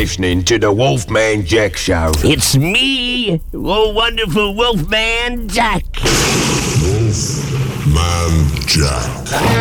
listening to the Wolfman Jack Show. It's me, oh wonderful Wolfman Jack. Wolfman Jack.